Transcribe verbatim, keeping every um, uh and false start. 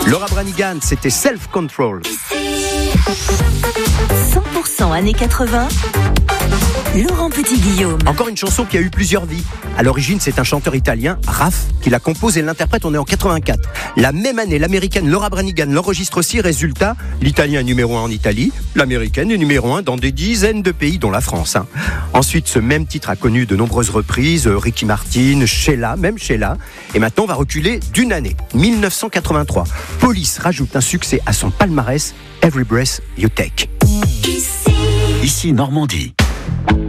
Laura Branigan, c'était Self Control. cent pour cent années quatre-vingts, Laurent Petit-Guillaume. Encore une chanson qui a eu plusieurs vies. À l'origine, c'est un chanteur italien, Raf, qui la compose et l'interprète. On est en quatre-vingt-quatre. La même année, l'américaine Laura Branigan l'enregistre aussi. Résultat, l'italien est numéro un en Italie, l'américaine est numéro un dans des dizaines de pays, dont la France. Hein. Ensuite, ce même titre a connu de nombreuses reprises. Ricky Martin, Sheila, même Sheila. Et maintenant, on va reculer d'une année, dix-neuf cent quatre-vingt-trois. Police rajoute un succès à son palmarès, Every Breath You Take. Ici Normandie.